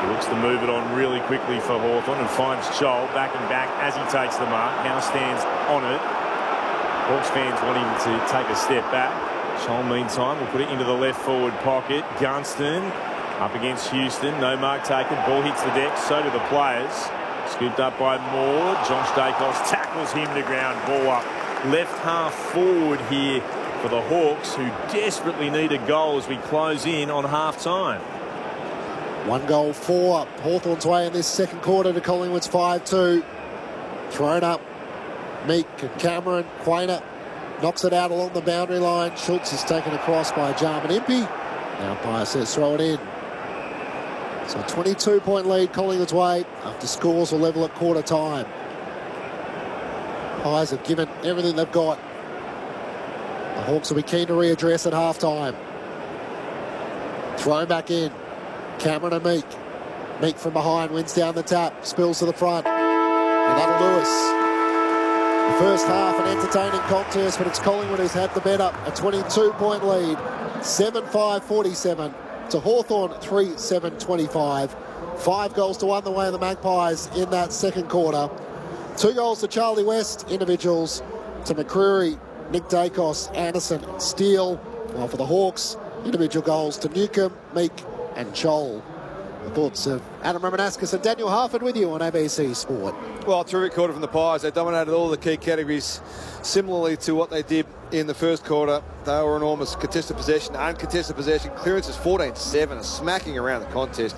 He looks to move it on really quickly for Hawthorn and finds Joel backing back as he takes the mark. Now stands on it. Hawks fans want him to take a step back. Joel, meantime, will put it into the left forward pocket. Gunston up against Houston. No mark taken. Ball hits the deck. So do the players. Scooped up by Moore. Josh Dacos tackles him to ground. Ball up. Left half forward here for the Hawks, who desperately need a goal as we close in on half-time. 1 goal for Hawthorn's way in this second quarter to Collingwood's 5-2. Thrown up. Meek and Cameron. Quainer knocks it out along the boundary line. Schultz is taken across by Jarman Impey. The umpire says throw it in. So a 22-point lead Collingwood's way after scores will level at quarter time. Pies have given everything they've got. The Hawks will be keen to readdress at half-time. Thrown back in. Cameron and Meek. Meek from behind wins down the tap. Spills to the front. And that'll do us. The first half, an entertaining contest, but it's Collingwood who's had the better. A 22-point lead. 7-5-47 to Hawthorn 3-7-25. 5 goals to 1 the way of the Magpies in that second quarter. 2 goals to Charlie West, individuals to McCreary, Nick Dacos, Anderson, Steele. While for the Hawks, individual goals to Newcomb, Meek and Joel. The thoughts of Adam Romanascus and Daniel Harford with you on ABC Sport. Well, terrific quarter from the Pies. They dominated all the key categories similarly to what they did in the first quarter. They were enormous. Contested possession, uncontested possession. Clearances 14-7, a smacking around the contest.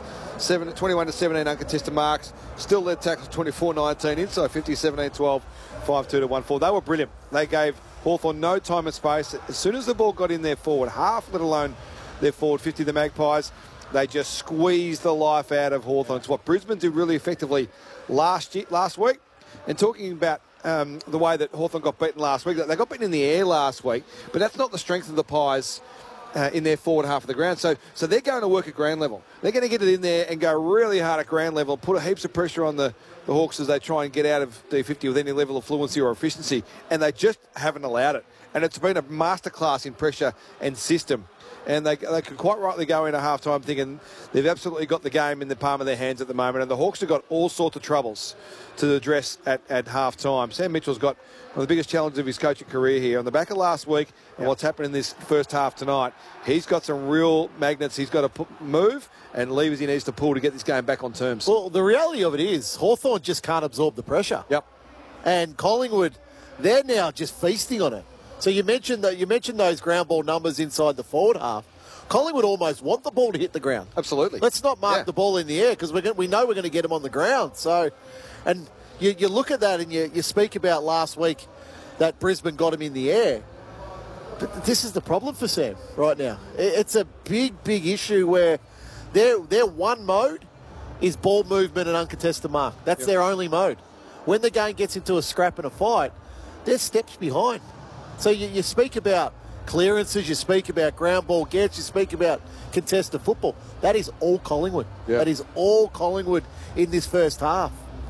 21-17 uncontested marks. Still led tackles 24-19. Inside 50, 17-12, 5-2-1-4. They were brilliant. They gave Hawthorn no time and space. As soon as the ball got in their forward half, let alone their forward 50, the Magpies, they just squeezed the life out of Hawthorn. It's what Brisbane did really effectively last week. And talking about the way that Hawthorn got beaten last week, they got beaten in the air last week, but that's not the strength of the Pies in their forward half of the ground. So they're going to work at ground level. They're going to get it in there and go really hard at ground level, put heaps of pressure on the Hawks as they try and get out of D50 with any level of fluency or efficiency, and they just haven't allowed it. And it's been a masterclass in pressure and system. And they could quite rightly go into half-time thinking they've absolutely got the game in the palm of their hands at the moment. And the Hawks have got all sorts of troubles to address at half-time. Sam Mitchell's got one of the biggest challenges of his coaching career here. On the back of last week and what's happened in this first half tonight, he's got some real magnets he's got to move and levers he needs to pull to get this game back on terms. Well, the reality of it is Hawthorn just can't absorb the pressure. Yep. And Collingwood, they're now just feasting on it. So you mentioned those ground ball numbers inside the forward half. Collingwood almost want the ball to hit the ground. Absolutely. Let's not mark the ball in the air because we know we're going to get them on the ground. So, and you look at that and you speak about last week that Brisbane got him in the air. But this is the problem for Sam right now. It's a big issue where their one mode is ball movement and uncontested mark. That's their only mode. When the game gets into a scrap and a fight, they're steps behind. So you speak about clearances, you speak about ground ball gets, you speak about contested football. That is all Collingwood. Yep. That is all Collingwood in this first half.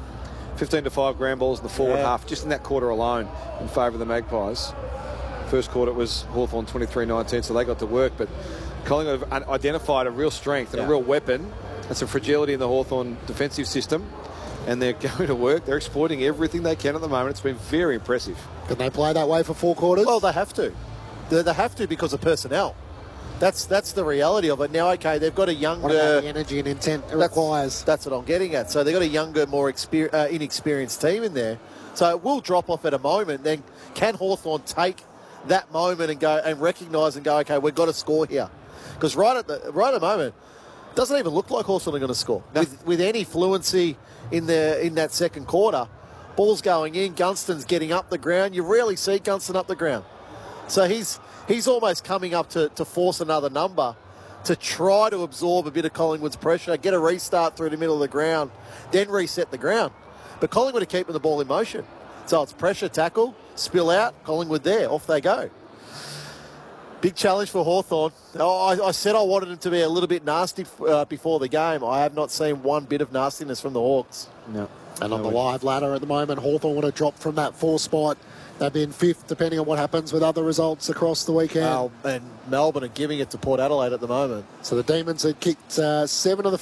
15-5 ground balls in the forward half, just in that quarter alone, in favour of the Magpies. First quarter it was Hawthorn 23-19, so they got to work. But Collingwood have identified a real strength and a real weapon and some fragility in the Hawthorn defensive system. And they're going to work. They're exploiting everything they can at the moment. It's been very impressive. Can they play that way for 4 quarters? Well, they have to. They have to because of personnel. That's the reality of it. Now, okay, they've got a younger... What about the energy and intent it requires? That's what I'm getting at. So they've got a younger, more inexperienced team in there. So it will drop off at a moment. Then can Hawthorn take that moment and go and recognise and go, okay, we've got to score here? Because right at the moment, it doesn't even look like Hawthorn are going to score. No. With any fluency in that second quarter, ball's going in, Gunston's getting up the ground. You rarely see Gunston up the ground. So he's almost coming up to force another number to try to absorb a bit of Collingwood's pressure, get a restart through the middle of the ground, then reset the ground. But Collingwood are keeping the ball in motion. So it's pressure, tackle, spill out, Collingwood there, off they go. Big challenge for Hawthorn. I said I wanted them to be a little bit nasty before the game. I have not seen one bit of nastiness from the Hawks. No. And on the live ladder at the moment, Hawthorn would have dropped from that 4 spot. They've been 5th, depending on what happens with other results across the weekend. And Melbourne are giving it to Port Adelaide at the moment. So the Demons had kicked 7 of the